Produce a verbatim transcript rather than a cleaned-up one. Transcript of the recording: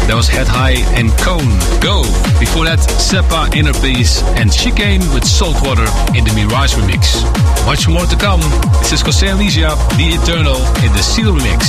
That was Head High and Cone, Go. Before that, Seppa, Inner Peace and Chicane with Saltwater in the Mirage remix. Much more to come. This is Jose Alicia, The Eternal in the Seal remix.